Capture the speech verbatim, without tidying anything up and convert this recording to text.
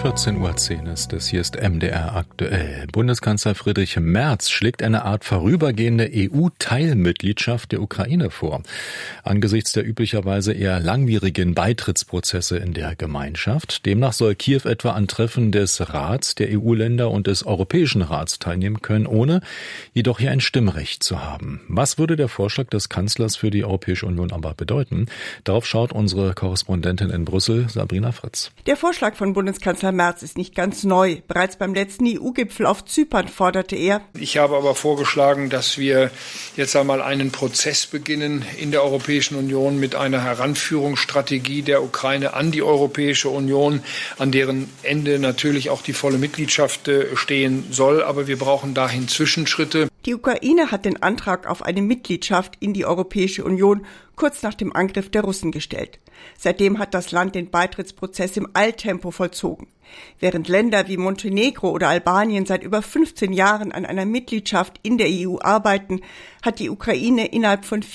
vierzehn Uhr zehn ist es, hier ist M D R aktuell. Bundeskanzler Friedrich Merz schlägt eine Art vorübergehende E U-Teilmitgliedschaft der Ukraine vor. Angesichts der üblicherweise eher langwierigen Beitrittsprozesse in der Gemeinschaft. Demnach soll Kiew etwa an Treffen des Rats der E U-Länder und des Europäischen Rats teilnehmen können, ohne jedoch hier ein Stimmrecht zu haben. Was würde der Vorschlag des Kanzlers für die Europäische Union aber bedeuten? Darauf schaut unsere Korrespondentin in Brüssel, Sabrina Fritz. Der Vorschlag von Bundeskanzler Merz ist nicht ganz neu. Bereits beim letzten E U-Gipfel auf Zypern forderte er: Ich habe aber vorgeschlagen, dass wir jetzt einmal einen Prozess beginnen in der Europäischen Union mit einer Heranführungsstrategie der Ukraine an die Europäische Union, an deren Ende natürlich auch die volle Mitgliedschaft stehen soll. Aber wir brauchen dahin Zwischenschritte. Die Ukraine hat den Antrag auf eine Mitgliedschaft in die Europäische Union kurz nach dem Angriff der Russen gestellt. Seitdem hat das Land den Beitrittsprozess im Eiltempo vollzogen. Während Länder wie Montenegro oder Albanien seit über fünfzehn Jahren an einer Mitgliedschaft in der E U arbeiten, hat die Ukraine innerhalb von